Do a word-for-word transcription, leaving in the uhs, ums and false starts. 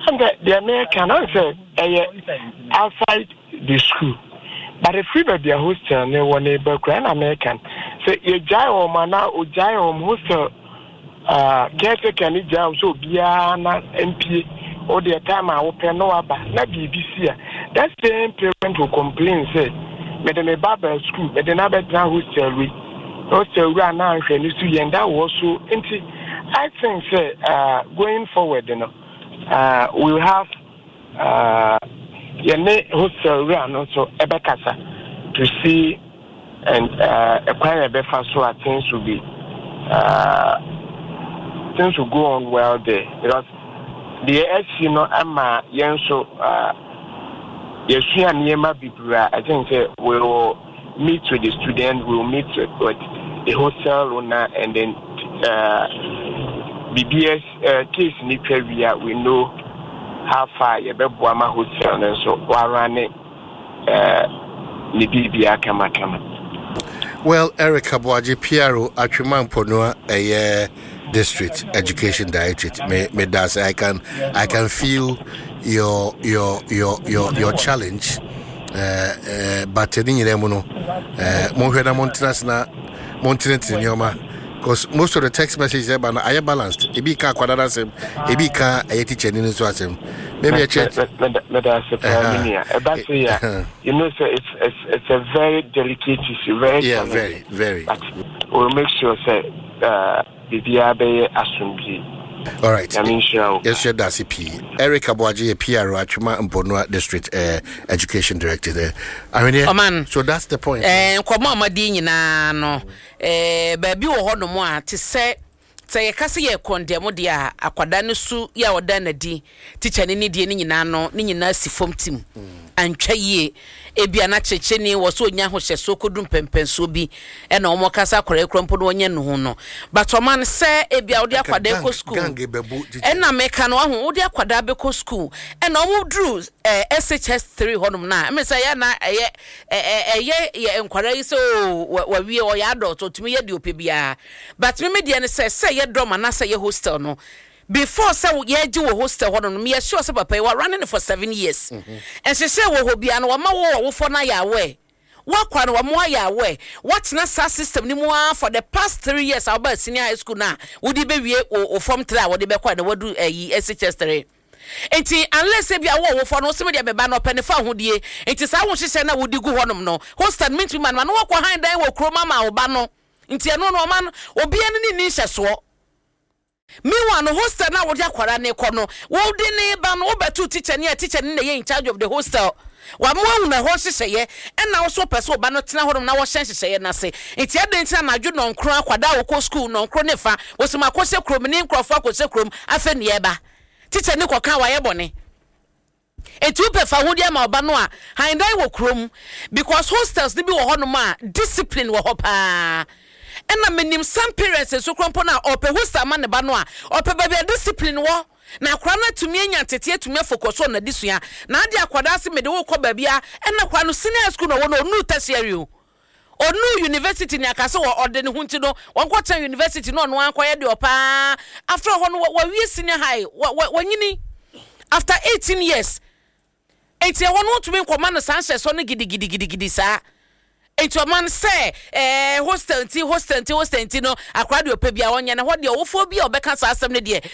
And the, the American answer uh, outside the school. But if we were the hostel, ne one neighbor, grand American. So you jai or mana or jai or hostel, uh, caretaker ni jai so biana M P or the time I open no aba na B B C. That same parent who complain say, "Madam Baba school, but then I bet now hostel we hostel we are now and you and that was so." I think say uh, going forward, you know, uh, we'll have. Uh, Yene hostel run also Ebekasa to see and uh acquire Ebefa so things will be uh things will go on well there because the S you know Emma Yenso uh Yesu and Yema Bibra. I think uh, we will meet with the students, we will meet with, with the hostel owner and then uh B B S uh, case in the we know how far you be Buama hostel and so warane uh Nibibia kama kama. Well, Eric Abuaji Piero Atwiman Ponoa a district education directorate. Me me does I can I can feel your your your your your challenge. Uh, uh, but ni nyere mu no uh mo hweda montrans na montrent ni nyoma. Because most of the text messages are are balanced. Ebi ka kwadada sem, ebi ka a teacher ni so asem. Maybe a check. You know, so it's it's it's a very delicate issue, very yeah, very, very. But we'll make sure say uh the Diabe Asumbi. All right. I mean, sure. Yes, sure. That's P. Eric Abuaji, P R O, Atwiman Mponoa District uh, Education Director there. I mean, yeah. Oh, man. So that's the point. Eh, kwama madini na no. Eh, baby wo hono mo a te se te ye kase ye kondemo dia akwada ne su ya oda na di teacher ne ne die ne nyina no ne nyina si fom tim. Antwa yie ebia na cheche ni wo so nya ho hye so kodum pempenso bi e na omo kasa akora ekrompo no onye no ho no but o man se ebia wo de akwada eko school e na meka no ho wo de akwada beko school e na omo dru S H S three honum na me say ya na eye eye ye enkwara yi so wa wie o ya adult to tumi ye de opebia but me me de ne say say ye drama na say ye hostel no. Before say ye ji wo hostel ho no me sure say papa you are running for seven years mm-hmm. And she say wo hobia no ma wo wo for na ya we wo kwa no mo ya we what na sa system ni mo for the past three years about senior high school na wo di be wie o form three wo di be kwa na wadu ayi S H S three enti unless e bia wo wo for no se me dia be ba no pe ne fa hodie enti sa wo hye na wo di gu honom no hostel mean to man no wo kwa han dan wo kroma ma wo ba no enti eno no man obi ene ni ni hye so. Me one hostel na wodi akwara ne kono wo di ne ba no obetu teacher ne teacher ne ye in charge of the hostel wa mo hu na ho hyehyeye e na wo so pese oba no tena horom na wo hyehyeye na se enti ade ntina na adwo no nkro akwada wo ko school no nkro ne fa wo se makose krom ne nkrofo akose krom afa ne eba teacher ne koka wa ye bone enti wo pefa hodi ama oba no a handan wo krom because hostels ne bi wo honom a discipline wo ho pa. And I mean, some parents so crampona or pehusa man the banoa or pebebe discipline war. Now, crana to me and tetia to me focus on this year. Nadia Quadasi made the whole cobabia and the Quano senior school or no new tertiary or no university near Castle or the Huntino, one quarter university, no one quiet your pa. After one, what we senior high, what when you need after eighteen years. It's a one to me command Sanchez on the giddy giddy giddy giddy, sir. Enti o man say eh hostel ti hostel ti hostel ti no akwade opebia wonya na hode ofo bia obeka sa asem ne de